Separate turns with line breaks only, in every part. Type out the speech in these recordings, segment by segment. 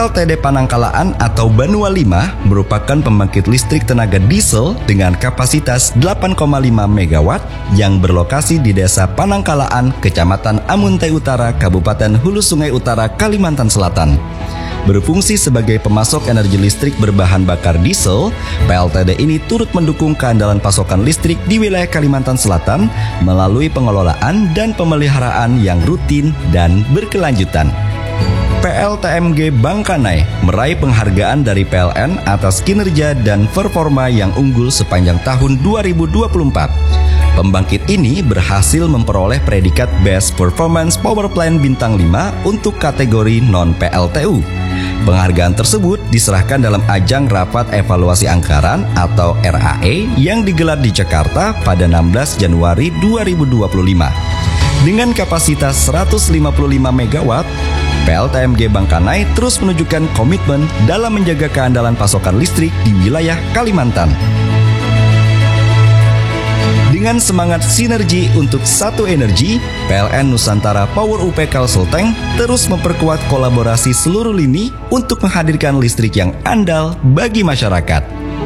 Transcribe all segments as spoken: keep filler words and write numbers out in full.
L T D Panangkalaan atau Banua lima merupakan pembangkit listrik tenaga diesel dengan kapasitas delapan koma lima megawatt yang berlokasi di Desa Panangkalaan, Kecamatan Amuntai Utara, Kabupaten Hulu Sungai Utara, Kalimantan Selatan. Berfungsi sebagai pemasok energi listrik berbahan bakar diesel, P L T D ini turut mendukung keandalan pasokan listrik di wilayah Kalimantan Selatan melalui pengelolaan dan pemeliharaan yang rutin dan berkelanjutan. P L T M G Bangkanai meraih penghargaan dari P L N atas kinerja dan performa yang unggul sepanjang tahun dua ribu dua puluh empat. Pembangkit ini berhasil memperoleh predikat Best Performance Power Plant Bintang lima untuk kategori non-P L T U. Penghargaan tersebut diserahkan dalam ajang Rapat Evaluasi Anggaran atau R A E yang digelar di Jakarta pada enam belas Januari dua ribu dua puluh lima. Dengan kapasitas seratus lima puluh lima megawatt, P L T M G Bangkanai terus menunjukkan komitmen dalam menjaga keandalan pasokan listrik di wilayah Kalimantan. Dengan semangat sinergi untuk satu energi, P L N Nusantara Power U P Kalselteng terus memperkuat kolaborasi seluruh lini untuk menghadirkan listrik yang andal bagi masyarakat.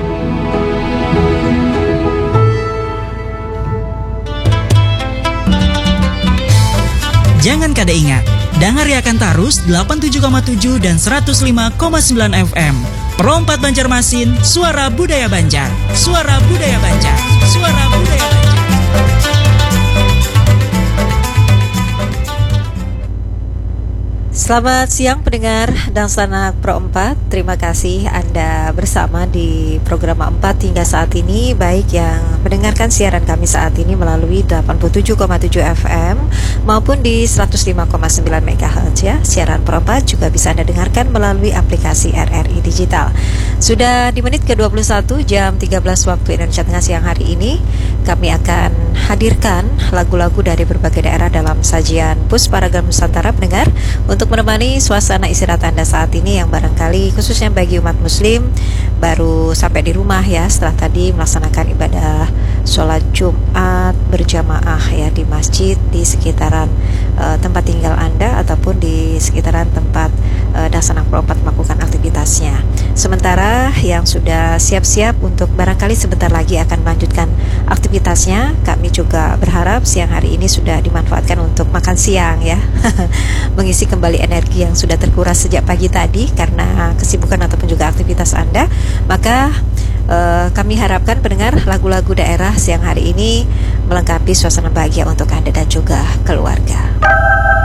Jangan kada ingat, Dangariakan Tarus delapan puluh tujuh koma tujuh dan seratus lima koma sembilan F M. Perompat Banjarmasin, Suara Budaya Banjar. Suara Budaya Banjar. Suara Budaya Banjar.
Selamat siang pendengar dan sanak Pro empat. Terima kasih Anda bersama di program empat hingga saat ini, baik yang mendengarkan siaran kami saat ini melalui delapan puluh tujuh koma tujuh F M maupun di seratus lima koma sembilan megahertz ya. Siaran Pro empat juga bisa Anda dengarkan melalui aplikasi R R I Digital. Sudah di menit ke dua puluh satu jam tiga belas waktu Indonesia Tengah siang hari ini, kami akan hadirkan lagu-lagu dari berbagai daerah dalam sajian Pusparagam Nusantara pendengar untuk menemani suasana istirahat Anda saat ini yang barangkali khususnya bagi umat muslim baru sampai di rumah ya setelah tadi melaksanakan ibadah sholat Jumat berjamaah ya di masjid di sekitaran uh, tempat tinggal Anda ataupun di sekitaran tempat uh, Dasanak Pro empat melakukan aktivitasnya. Sementara yang sudah siap-siap untuk barangkali sebentar lagi akan melanjutkan aktivitasnya, kami juga berharap siang hari ini sudah dimanfaatkan untuk makan siang ya mengisi kembali energi yang sudah terkuras sejak pagi tadi karena kesibukan ataupun juga aktivitas Anda. Maka uh, kami harapkan pendengar lagu-lagu daerah siang hari ini melengkapi suasana bahagia untuk Anda dan juga keluarga.